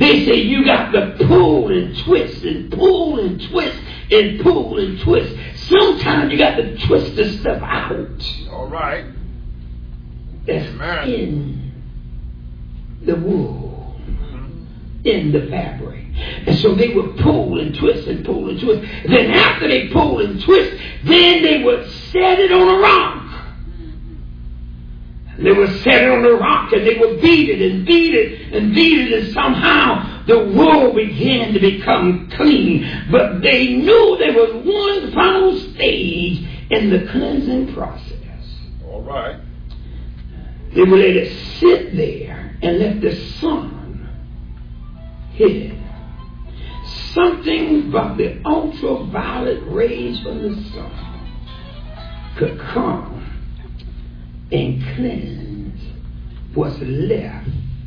They say you got to pull and twist and pull and twist and pull and twist. Sometimes you got to twist the stuff out. All right. That's in the wool, in the fabric. And so they would pull and twist and pull and twist. Then after they pull and twist, then they would set it on a rock. They would set it on the rock and they would beat it and beat it and beat it, and somehow the wool began to become clean. But they knew there was one final stage in the cleansing process. All right. They would let it sit there and let the sun hit it. Something about the ultraviolet rays from the sun could come and cleanse what's left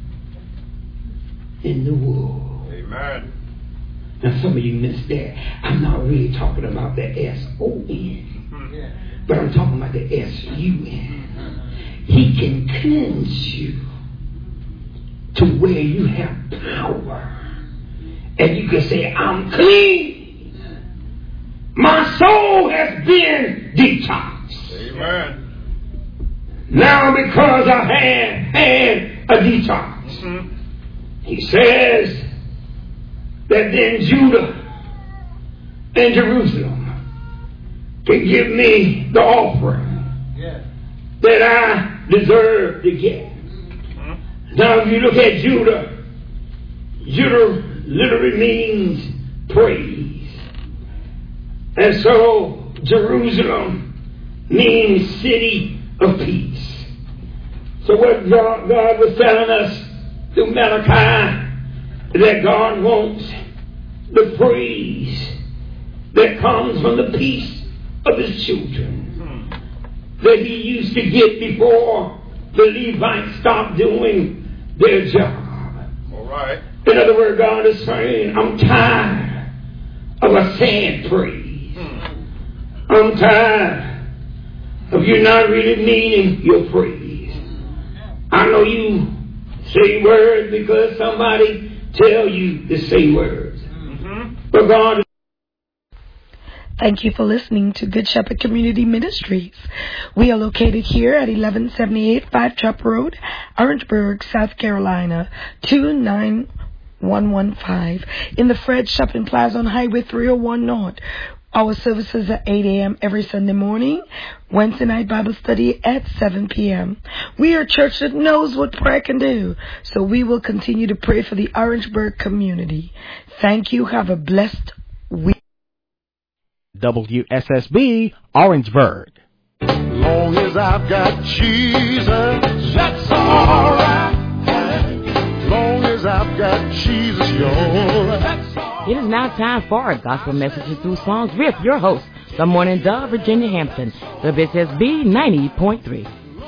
in the wool. Amen. Now some of you missed that. I'm not really talking about the S-O-N, but I'm talking about the S-U-N. He can cleanse you to where you have power. And you can say, I'm clean. My soul has been detoxed. Amen. Now because I had a detox. He says that then Judah and Jerusalem can give me the offering that I deserve to get. Now if you look at Judah, Judah literally means praise. And so Jerusalem means city of peace. So what God was telling us through Malachi, that God wants the praise that comes from the peace of his children that he used to get before the Levites stopped doing their job. All right. In other words, God is saying, I'm tired of a sad praise. I'm tired of you not really meaning your praise. I know you say words because somebody tell you to say words. But God is... Thank you for listening to Good Shepherd Community Ministries. We are located here at 1178 Five Trap Road, Orangeburg, South Carolina, 29115, in the Fred Shopping Plaza on Highway 301 North. Our services are 8 a.m. every Sunday morning, Wednesday night Bible study at 7 p.m. We are a church that knows what prayer can do, so we will continue to pray for the Orangeburg community. Thank you. Have a blessed week. WSSB, Orangeburg. Long as I've got Jesus, that's all right. Long as I've got Jesus, that's all right. It is now time for our gospel messages through songs with your host, the Morning Dove, Virginia Hampton, WSSB 90.3.